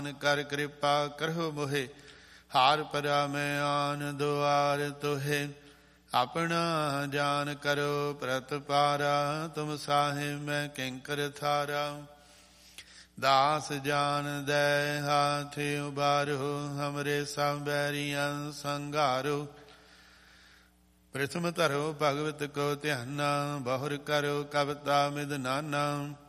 ਕਰ ਕਿਰਪਾ ਕਰਹੁ ਮੋਹਿ, ਹਾਰ ਪਰਾ ਮੈਂ ਆਨ ਦੁਆਰ ਤੋਹੇ। ਆਪਣਾ ਜਾਨ ਕਰੋ ਪ੍ਰਤਪਾਰਾ, ਤੁਮ ਸਾਹਿਬ ਮੈਂ ਕਿੰਕਰ ਥਾਰਾ। ਦਾਸ ਜਾਨ ਦੈ ਹਾਥੀ ਉਬਾਰੋ, ਹਮਰੇ ਸਭ ਬੈਰੀਆਂ ਸੰਘਾਰੋ। ਪ੍ਰਥਮ ਧਰੋ ਭਗਵਤ ਕੋ ਧਿਆਨਾ, ਬਹੁਰ ਕਰੋ ਕਵਤਾ ਮਿਦ ਨਾਨਾ।